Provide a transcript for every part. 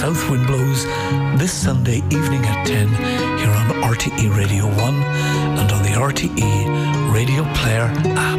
south wind blows this Sunday evening at 10 here on RTE Radio 1 and on the RTE Radio Player app.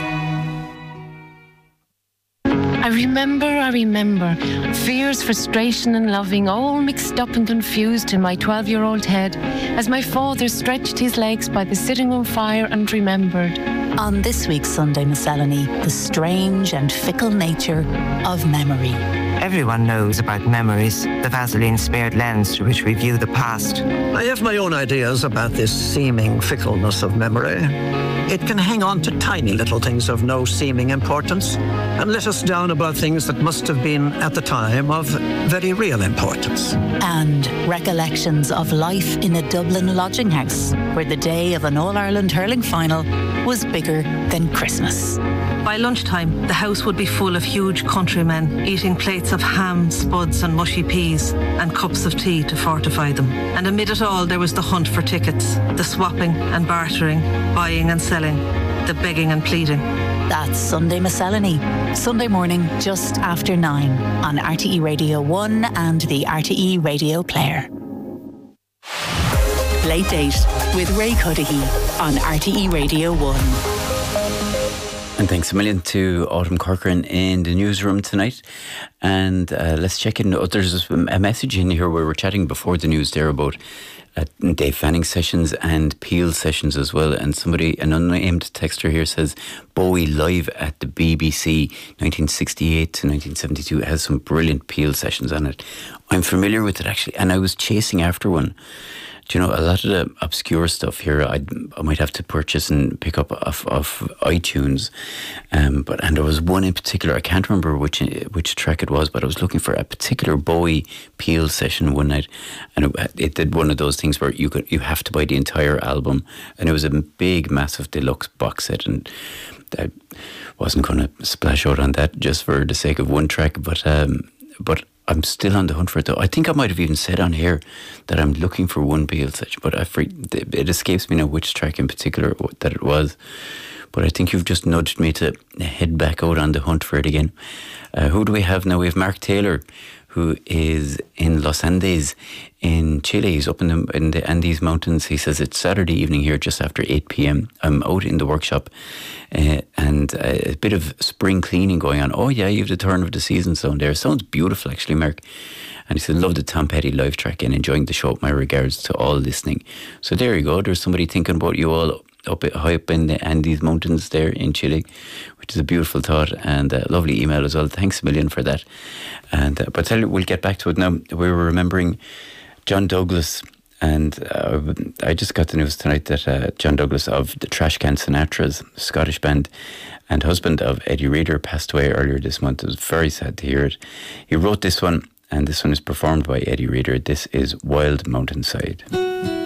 I remember fears, frustration and loving all mixed up and confused in my 12-year-old head as my father stretched his legs by the sitting room fire and remembered. On this week's Sunday Miscellany, the strange and fickle nature of memory. Everyone knows about memories, the Vaseline-spared lens through which we view the past. I have my own ideas about this seeming fickleness of memory. It can hang on to tiny little things of no seeming importance and let us down about things that must have been, at the time, of very real importance. And recollections of life in a Dublin lodging house where the day of an All-Ireland hurling final was bigger than Christmas. By lunchtime, the house would be full of huge countrymen eating plates of ham, spuds and mushy peas and cups of tea to fortify them. And amid it all, there was the hunt for tickets, the swapping and bartering, buying and selling, the begging and pleading. That's Sunday Miscellany, Sunday morning just after 9 on RTE Radio 1 and the RTE Radio Player. Late Date with Ray Cuddihy on RTE Radio 1. And thanks a million to Autumn Corcoran in the newsroom tonight. And let's check in. There's a message in here where we're chatting before the news there about Dave Fanning sessions and Peel sessions as well. And somebody, an unnamed texter here, says Bowie live at the BBC 1968 to 1972 has some brilliant Peel sessions on it. I'm familiar with it actually, and I was chasing after one. Do you know, a lot of the obscure stuff here I might have to purchase and pick up off iTunes, and there was one in particular, I can't remember which track it was, but I was looking for a particular Bowie Peel session one night, and it did one of those things where you have to buy the entire album, and it was a big massive deluxe box set, and I wasn't going to splash out on that just for the sake of one track, but I'm still on the hunt for it though. I think I might have even said on here that I'm looking for one Peel session, but it escapes me now which track in particular that it was. But I think you've just nudged me to head back out on the hunt for it again. Who do we have now? We have Mark Taylor, who is in Los Andes in Chile. He's up in the Andes Mountains. He says it's Saturday evening here just after 8 p.m. I'm out in the workshop and a bit of spring cleaning going on. Oh yeah, you have the turn of the season sound there. Sounds beautiful actually, Mark. And he said, love the Tom Petty live track and enjoying the show. My regards to all listening. So there you go. There's somebody thinking about you all high up in the Andes Mountains there in Chile, which is a beautiful thought, and a lovely email as well. Thanks a million for that. And but tell you, we'll get back to it now. We were remembering John Douglas, and I just got the news tonight that John Douglas of the Trashcan Sinatras, Scottish band, and husband of Eddie Reader, passed away earlier this month. It was very sad to hear it. He wrote this one, and this one is performed by Eddie Reader. This is Wild Mountainside.